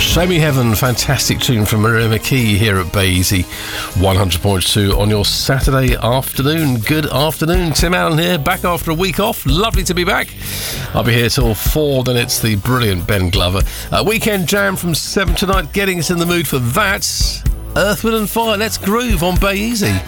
Show Me Heaven, fantastic tune from Maria McKee here at Bay Easy 100.2 on your Saturday afternoon. Good afternoon, Tim Allen here, back after a week off. Lovely to be back. I'll be here till 4, then it's the brilliant Ben Glover. Weekend Jam from 7 tonight, getting us in the mood for that. Earth, Wind and Fire, let's groove on Bay Easy.